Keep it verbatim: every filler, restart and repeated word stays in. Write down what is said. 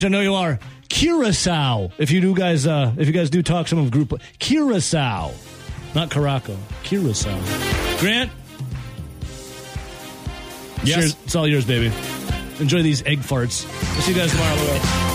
I know you are. Curacao. If you do guys, uh, if you guys do talk some of group Curacao, not Caraco. Curacao. Grant. Yes, Cheers. It's all yours, baby. Enjoy these egg farts. We'll see you guys tomorrow.